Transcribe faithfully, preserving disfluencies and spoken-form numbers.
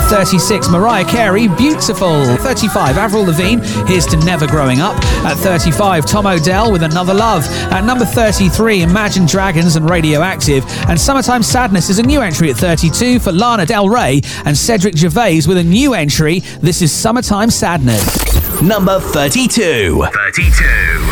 thirty-six, Mariah Carey, Beautiful. thirty-five, Avril Lavigne, Here's to Never Growing Up. At thirty-five, Tom Odell with Another Love. At number thirty-three, Imagine Dragons and Radioactive. And Summertime Sadness is a new entry at thirty-two for Lana Del Rey and Cedric Gervais with a new entry. This is Summertime Sadness. Number thirty-two. thirty-two.